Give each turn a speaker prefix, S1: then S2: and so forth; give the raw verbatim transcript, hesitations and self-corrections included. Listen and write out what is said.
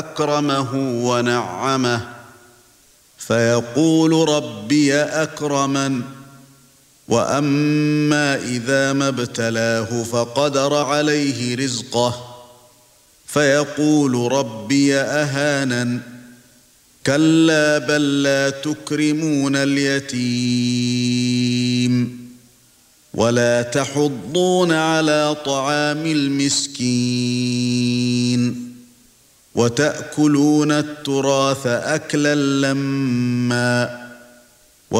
S1: أكرمه ونعمه فيقول ربي أكرمن وأما إذا ما ابتلاه فقدر عليه رزقه فيقول ربي أهانن كلا بل لا تكرمون اليتيم ولا تحضون على طعام المسكين وتأكلون التراث أكلا لمّا